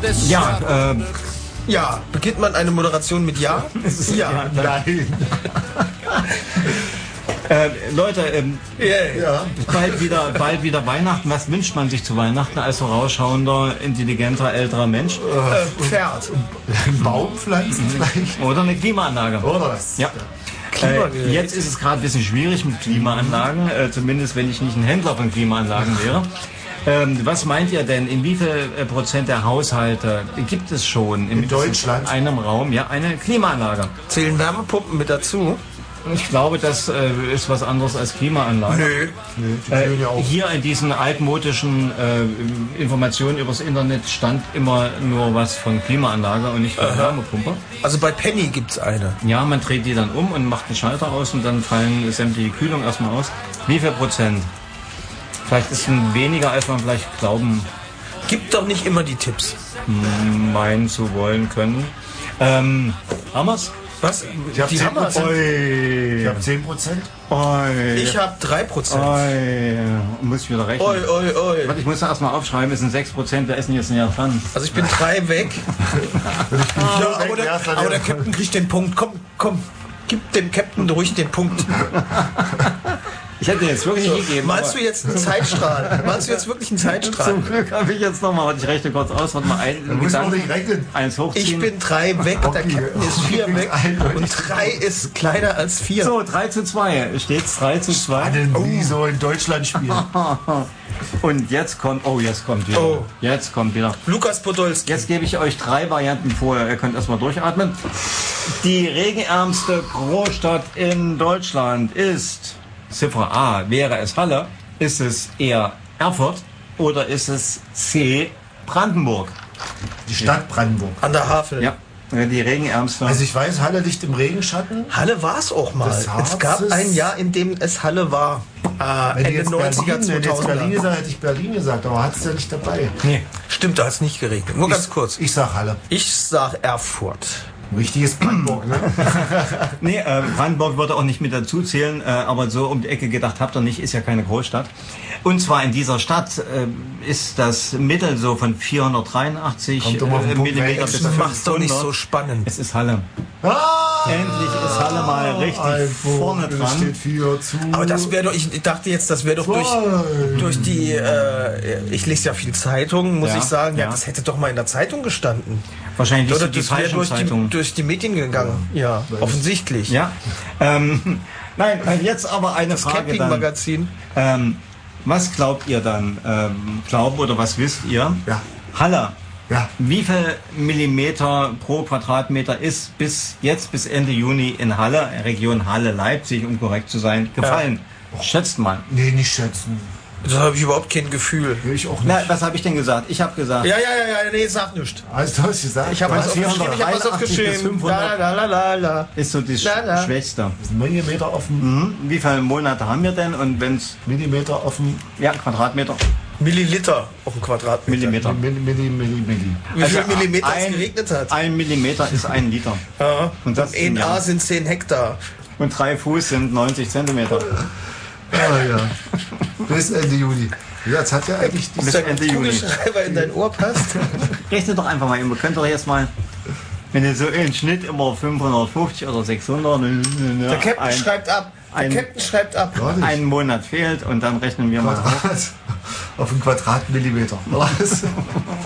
Ja, beginnt man eine Moderation mit Ja? Ja. Nein. Leute, bald wieder Weihnachten. Was wünscht man sich zu Weihnachten als vorausschauender, intelligenter, älterer Mensch? Pferd. Ein Baum pflanzen vielleicht. Oder eine Klimaanlage. Oder was? Ja. Jetzt ist es gerade ein bisschen schwierig mit Klimaanlagen, zumindest wenn ich nicht ein Händler von Klimaanlagen wäre. Was meint ihr denn, in wie viel Prozent der Haushalte gibt es schon in Deutschland einem Raum eine Klimaanlage? Zählen Wärmepumpen mit dazu? Ich glaube, das ist was anderes als Klimaanlage. Nö. Hier in diesen altmodischen Informationen übers Internet stand immer nur was von Klimaanlage und nicht von Wärmepumpe. Also bei Penny gibt's eine. Ja, man dreht die dann um und macht einen Schalter aus und dann fallen sämtliche Kühlung erstmal aus. Wie viel Prozent? Vielleicht ist es weniger, als man vielleicht glauben. Gibt doch nicht immer die Tipps. Meinen zu wollen können. Hammers? Was? Ich habe 10%. Ich habe 10%. Ich habe 3%. Muss ich wieder rechnen. Warte, ich muss da erstmal aufschreiben, es sind 6%, wer ist denn jetzt näher dran? Also ich bin 3 weg. Aber der Captain kriegt den Punkt. Komm. Gib dem Captain ruhig den Punkt. Ich hätte jetzt wirklich nicht gegeben. Meinst du jetzt einen Zeitstrahl? Meinst du jetzt wirklich einen Zeitstrahl? Zum Glück habe ich jetzt nochmal, ich rechne kurz aus, warte mal, eins hochziehen. Ich bin 3 weg, der Captain ist 4 weg und 3 ist kleiner als 4. So, 3:2, steht's 3:2. Wie so in Deutschland spielen. Und jetzt kommt wieder. Jetzt kommt wieder. Lukas Podolski. Jetzt gebe ich euch 3 Varianten vor, ihr könnt erstmal durchatmen. Die regenärmste Großstadt in Deutschland ist... Ziffer A, wäre es Halle, ist es eher Erfurt oder ist es C, Brandenburg? Die Stadt Brandenburg. An der Havel. Ja, die regenärmste. Also ich weiß, Halle liegt im Regenschatten. Halle war es auch mal. Es gab ein Jahr, in dem es Halle war. Ende 90er, 2000er. Hätte ich Berlin gesagt, aber hat es ja nicht dabei. Nee, stimmt, da hat es nicht geregnet. Nur ganz kurz. Ich sag Halle. Ich sag Erfurt. Richtiges Brandenburg, ne? Nee, Brandenburg würde auch nicht mit dazu zählen, aber so um die Ecke gedacht habt ihr nicht, ist ja keine Großstadt. Und zwar in dieser Stadt ist das Mittel so von 483 Millimeter bis 500. Mach's doch nicht so spannend. Es ist Halle. Endlich ist Halle mal richtig vorne dran. Steht 4 zu. Aber das wäre doch, ich dachte jetzt, das wäre doch durch die, ich lese ja viel Zeitung, muss ich sagen, das hätte doch mal in der Zeitung gestanden. Wahrscheinlich oder die das wäre Zeitung. durch die Medien gegangen. Ja, offensichtlich. Ja. Nein, jetzt aber eine Frage. Das Campingmagazin. Was glaubt ihr dann? Glauben oder was wisst ihr? Ja. Halle. Ja. Wie viel Millimeter pro Quadratmeter ist bis Ende Juni in Halle, Region Halle-Leipzig, um korrekt zu sein, gefallen? Ja. Schätzt mal. Nee, nicht schätzen. Da habe ich überhaupt kein Gefühl. Ich auch nicht. Na, was habe ich denn gesagt? Ich habe gesagt... Ja, nee, sag nichts. Also, du hast gesagt... Ich habe was aufgeschrieben. La. Ist so das Schwächste. Das ist Millimeter offen. Wie viele Monate haben wir denn? Und wenn es... Millimeter offen. Ja, Quadratmeter. Milliliter auf dem Quadratmeter. Millimeter. Milli. Wie viel Millimeter es geregnet hat? 1 Millimeter ist 1 Liter. Ja. Und das 1 A sind 10 Hektar. Und 3 Fuß sind 90 Zentimeter. Ja. Bis Ende Juni. Ja, jetzt hat ja eigentlich bis Ende Juni. Schreiber in dein Ohr passt. Rechne doch einfach mal. Ihr könnt doch jetzt mal, wenn ihr so im Schnitt immer 550 oder 600... Der Captain schreibt ab. Captain schreibt ab. Ein Monat fehlt und dann rechnen wir mal auf einen Quadratmillimeter.